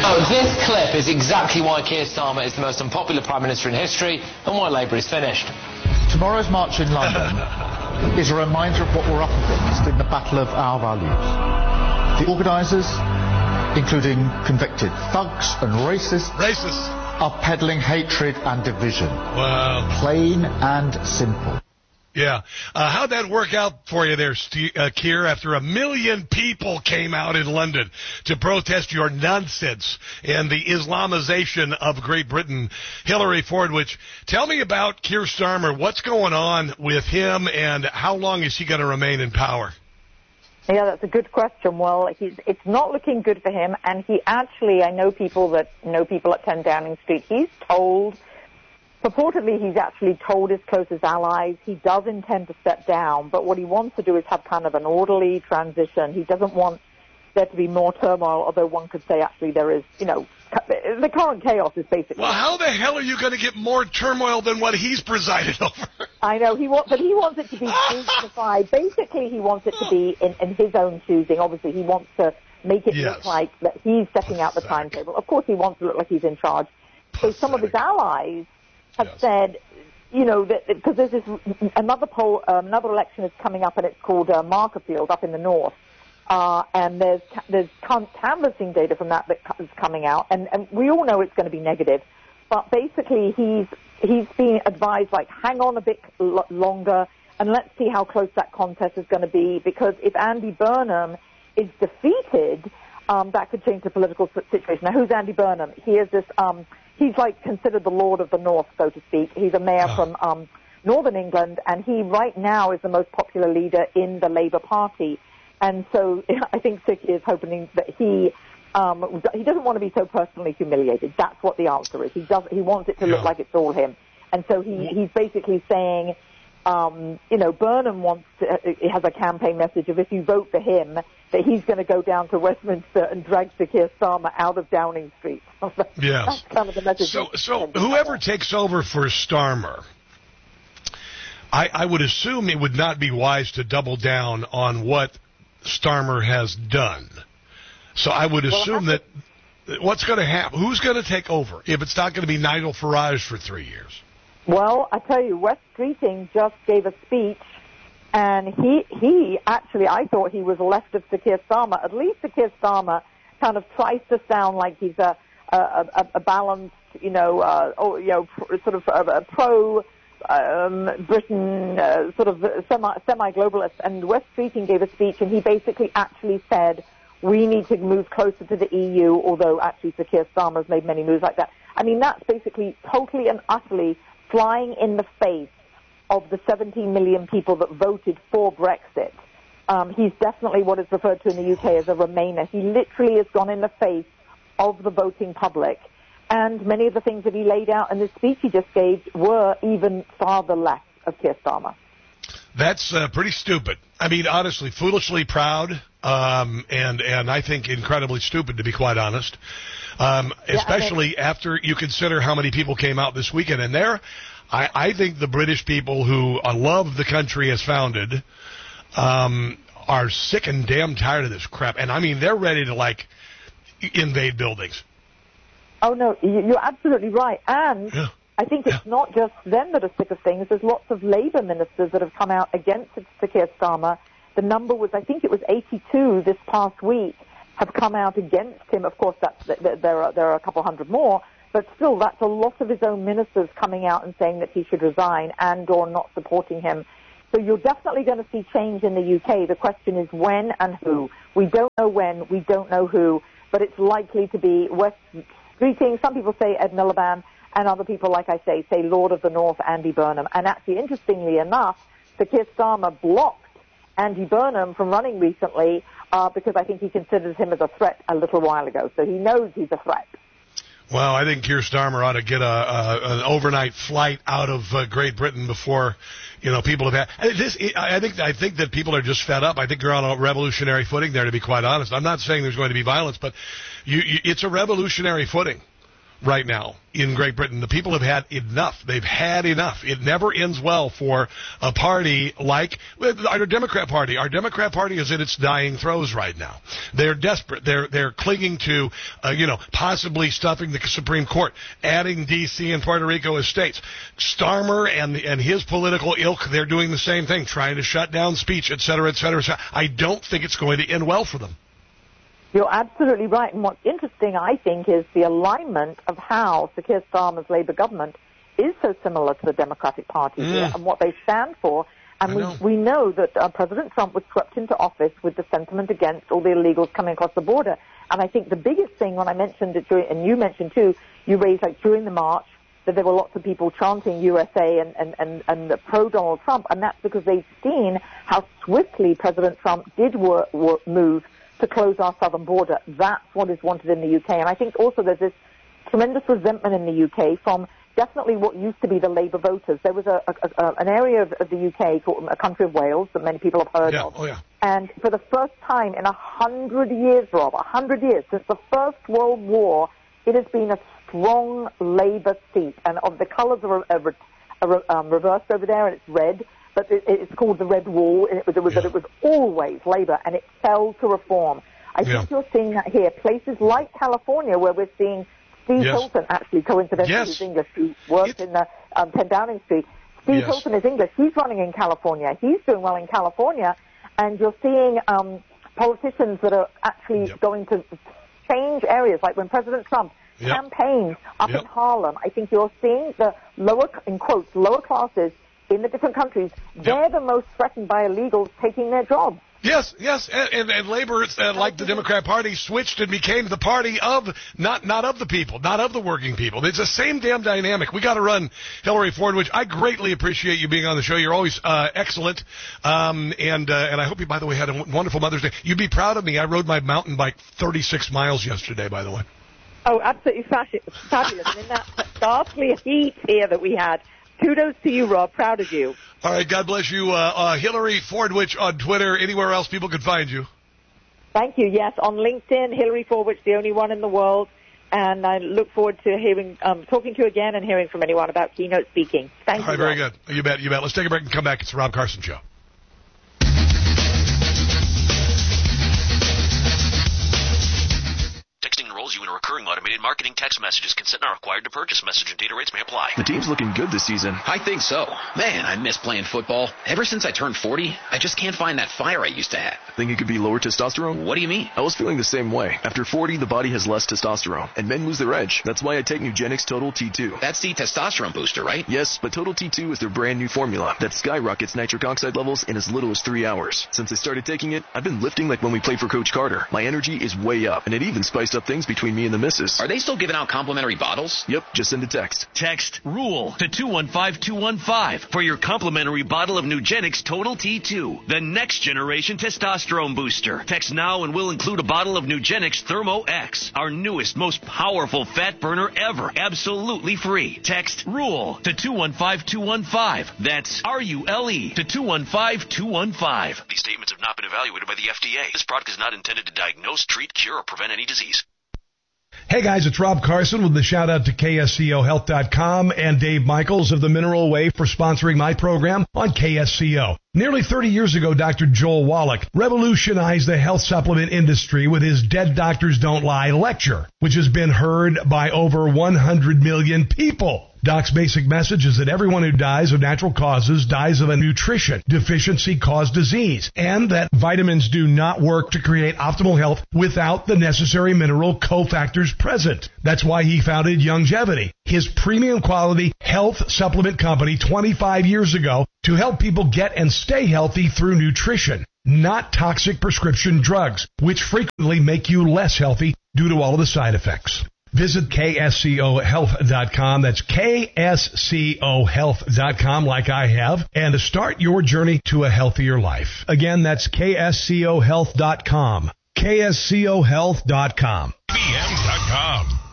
Oh, this clip is exactly why Keir Starmer is the most unpopular Prime Minister in history and why Labour is finished. Tomorrow's march in London is a reminder of what we're up against in the battle of our values. The organisers, including convicted thugs and racists, are peddling hatred and division. Wow. Plain and simple. Yeah. How'd that work out for you there, Keir, after 1 million people came out in London to protest your nonsense and the Islamization of Great Britain? Hillary Fordwich, tell me about Keir Starmer. What's going on with him, and how long is he going to remain in power? Yeah, that's a good question. Well, it's not looking good for him, and he actually, I know people at 10 Downing Street, purportedly, he's actually told his closest allies he does intend to step down, but what he wants to do is have kind of an orderly transition. He doesn't want there to be more turmoil, although one could say actually there is, the current chaos is basically... Well, how the hell are you going to get more turmoil than what he's presided over? I know, but he wants it to be dignified. Basically, he wants it to be in his own choosing. Obviously, he wants to make it look like that he's setting out the timetable. Of course, he wants to look like he's in charge. So some of his allies have said, that because there's another election is coming up, and it's called Markerfield up in the north, and there's canvassing data from that is coming out, and we all know it's going to be negative, but basically he's been advised, like, hang on a bit longer, and let's see how close that contest is going to be, because if Andy Burnham is defeated, that could change the political situation. Now, who's Andy Burnham? He is this... He's like considered the Lord of the North, so to speak. He's a mayor from Northern England, and he right now is the most popular leader in the Labour Party. And so I think Siki is hoping that he doesn't want to be so personally humiliated. That's what the answer is. He wants it to look like it's all him. And so he's basically saying, Burnham has a campaign message of if you vote for him, that he's going to go down to Westminster and drag Sir Keir Starmer out of Downing Street. Yes. That's kind of the message. So whoever takes over for Starmer, I would assume it would not be wise to double down on what Starmer has done. So I would assume that what's going to happen? Who's going to take over if it's not going to be Nigel Farage for 3 years? Well, I tell you, Wes Streeting just gave a speech, and he actually, I thought he was left of Sir Keir Starmer. At least Sir Keir Starmer kind of tries to sound like he's a balanced, sort of a pro Britain, sort of semi-globalist. And Wes Streeting gave a speech, and he basically actually said, we need to move closer to the EU, although actually Sir Keir Starmer has made many moves like that. I mean, that's basically totally and utterly flying in the face of the 17 million people that voted for Brexit. He's definitely what is referred to in the UK as a Remainer. He literally has gone in the face of the voting public. And many of the things that he laid out in the speech he just gave were even farther left of Keir Starmer. That's pretty stupid. I mean, honestly, foolishly proud, and I think incredibly stupid, to be quite honest. Especially after you consider how many people came out this weekend. And I think the British people who love the country as founded are sick and damn tired of this crap. And, I mean, they're ready to, invade buildings. Oh, no, you're absolutely right. And I think it's not just them that are sick of things. There's lots of Labour ministers that have come out against Sir Keir Starmer. The number was, I think it was 82 this past week, have come out against him. Of course, there are a couple hundred more, but still, that's a lot of his own ministers coming out and saying that he should resign and or not supporting him. So you're definitely going to see change in the UK. The question is when and who. We don't know when, we don't know who, but it's likely to be West Streeting. Some people say Ed Miliband, and other people, like I say Lord of the North, Andy Burnham. And actually, interestingly enough, Sir Keir Starmer blocked Andy Burnham from running recently because I think he considers him as a threat a little while ago. So he knows he's a threat. Well, I think Keir Starmer ought to get an overnight flight out of Great Britain before, people have had this. I think that people are just fed up. I think they're on a revolutionary footing there, to be quite honest. I'm not saying there's going to be violence, but it's a revolutionary footing. right now in Great Britain. The people have had enough. They've had enough. It never ends well for a party like our Democrat Party. Our Democrat Party is in its dying throes right now. They're desperate. They're clinging to, possibly stuffing the Supreme Court, adding D.C. and Puerto Rico as states. Starmer and his political ilk, they're doing the same thing, trying to shut down speech, et cetera, et cetera. I don't think it's going to end well for them. You're absolutely right. And what's interesting, I think, is the alignment of how Sir Keir Starmer's Labour government is so similar to the Democratic Party here and what they stand for. And we know that President Trump was swept into office with the sentiment against all the illegals coming across the border. And I think the biggest thing, when I mentioned it, and you mentioned too, you raised during the march, that there were lots of people chanting USA and pro-Donald Trump, and that's because they've seen how swiftly President Trump did move to close our southern border. That's what is wanted in the UK. And I think also there's this tremendous resentment in the UK from definitely what used to be the Labour voters. There was an area of the UK called a country of Wales that many people have heard of. Oh, yeah. And for the first time in 100 years, Rob, 100 years, since the First World War, it has been a strong Labour seat. And of the colours are reversed over there, and it's red. But it's called the Red Wall, and but it was always Labour, and it fell to Reform. I think you're seeing that here. Places like California, where we're seeing Steve Hilton, actually, coincidentally, who's English, who works in the 10 Downing Street. Steve Hilton is English. He's running in California. He's doing well in California, and you're seeing politicians that are actually going to change areas, like when President Trump campaigned up in Harlem. I think you're seeing the lower classes in the different countries, they're the most threatened by illegals taking their jobs. Yes, and Labor, like the Democrat Party, switched and became the party of, not of the people, not of the working people. It's the same damn dynamic. We got to run, Hillary Ford, which I greatly appreciate you being on the show. You're always excellent, and I hope you, by the way, had a wonderful Mother's Day. You'd be proud of me. I rode my mountain bike 36 miles yesterday, by the way. Oh, absolutely fabulous. And in that ghastly heat here that we had, kudos to you, Rob. Proud of you. All right. God bless you. Hillary Fordwich on Twitter. Anywhere else people can find you? Thank you. Yes, on LinkedIn, Hillary Fordwich, the only one in the world. And I look forward to talking to you again and hearing from anyone about keynote speaking. Thank you. All right. Very good. You bet. Let's take a break and come back. It's the Rob Carson Show. You in recurring automated marketing text messages. Consent not required to purchase. Message and data rates may apply. The team's looking good this season. I think so. Man, I miss playing football. Ever since I turned 40, I just can't find that fire I used to have. Think it could be lower testosterone? What do you mean? I was feeling the same way. After 40, the body has less testosterone, and men lose their edge. That's why I take Nugenix Total T2. That's the testosterone booster, right? Yes, but Total T2 is their brand new formula that skyrockets nitric oxide levels in as little as 3 hours. Since I started taking it, I've been lifting like when we played for Coach Carter. My energy is way up, and it even spiced up things between me and the missus. Are they still giving out complimentary bottles? Yep, just send a text. Text RULE to 215-215 for your complimentary bottle of Nugenix Total T2, the next generation testosterone booster. Text now and we'll include a bottle of Nugenix Thermo X, our newest, most powerful fat burner ever, absolutely free. Text RULE to 215-215. That's RULE to 215-215. These statements have not been evaluated by the FDA. This product is not intended to diagnose, treat, cure, or prevent any disease. Hey guys, it's Rob Carson with the shout out to KSCOHealth.com and Dave Michaels of the Mineral Way for sponsoring my program on KSCO. Nearly 30 years ago, Dr. Joel Wallach revolutionized the health supplement industry with his Dead Doctors Don't Lie lecture, which has been heard by over 100 million people. Doc's basic message is that everyone who dies of natural causes dies of a nutrition deficiency caused disease, and that vitamins do not work to create optimal health without the necessary mineral cofactors present. That's why he founded Youngevity, his premium quality health supplement company 25 years ago, to help people get and stay healthy through nutrition, not toxic prescription drugs, which frequently make you less healthy due to all of the side effects. Visit KSCOHealth.com. That's KSCOHealth.com, like I have, and to start your journey to a healthier life. Again, that's KSCOHealth.com. KSCOHealth.com. BM.com.